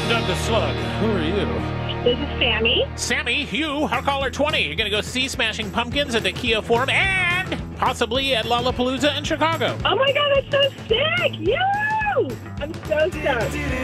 I'm Doug the Slug. Who are you? This is Sammy. Sammy, you are caller 20. You're going to go see Smashing Pumpkins at the Kia Forum and possibly at Lollapalooza in Chicago. Oh my god, that's so sick! You! I'm so stoked.